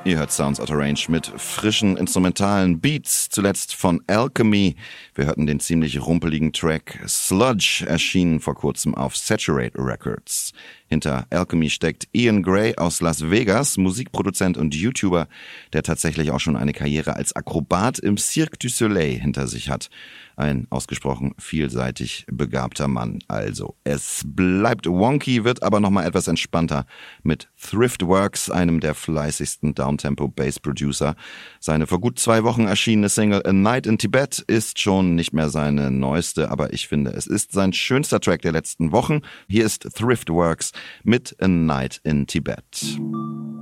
Ihr hört Sounds Out of Range mit frischen instrumentalen Beats, zuletzt von Alchemy. Wir hörten den ziemlich rumpeligen Track Sludge, erschienen vor kurzem auf Saturate Records. Hinter Alchemy steckt Ian Gray aus Las Vegas, Musikproduzent und YouTuber, der tatsächlich auch schon eine Karriere als Akrobat im Cirque du Soleil hinter sich hat. Ein ausgesprochen vielseitig begabter Mann. Also, es bleibt wonky, wird aber nochmal etwas entspannter mit Thriftworks, einem der fleißigsten Downtempo-Bass-Producer. Seine vor gut 2 Wochen erschienene Single A Night in Tibet ist schon nicht mehr seine neueste, aber ich finde, es ist sein schönster Track der letzten Wochen. Hier ist Thriftworks mit A Night in Tibet.